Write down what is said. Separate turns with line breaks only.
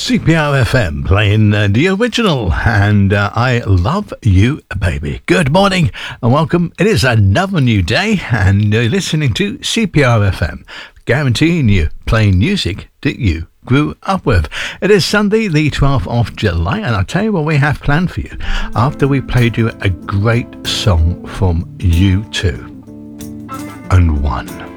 CPR FM playing the original and I Love You Baby. Good morning and welcome. It is another new day and you're listening to CPR FM, guaranteeing you playing music that you grew up with. It is Sunday the 12th of July and I'll tell you what we have planned for you after we played you a great song from U2 and One.